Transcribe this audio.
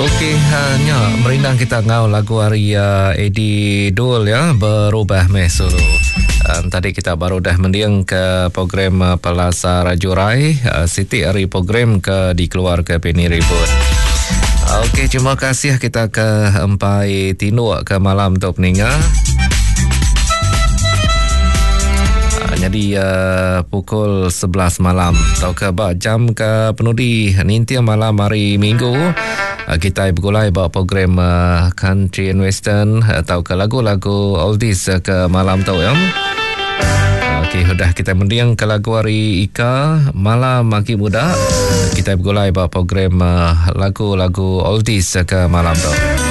Okey, hanya merindang kita ngau lagu hari Eddie Dul ya, berubah mesu. Tadi kita baru dah mendiang ke program Palasa Rajurai, Siti hari program ke dikeluar ke Penny Ribut. Okey, terima kasih kita ke Empai Tinuk ke malam tu peninga. Jadi pukul 11 malam atau ke jam ke penudi nintia malam hari Minggu kita bergulai bawa program Country and Western atau ke lagu-lagu oldies ke malam tu ya. Okey, sudah kita mendiang ke lagu hari Ika Malam Maki Muda. Kita bergulai bawa program lagu-lagu oldies ke malam tu.